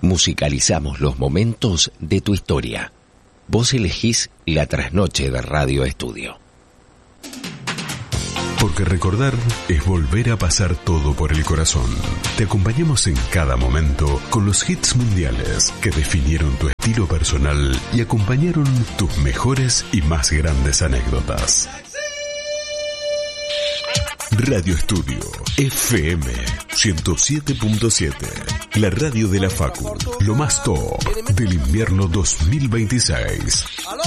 Musicalizamos los momentos de tu historia. Vos elegís la trasnoche de Radio Estudio. Porque recordar es volver a pasar todo por el corazón. Te acompañamos en cada momento con los hits mundiales que definieron tu estilo personal y acompañaron tus mejores y más grandes anécdotas. Radio Estudio FM 107.7, la radio de la Facu, lo más top del invierno 2026.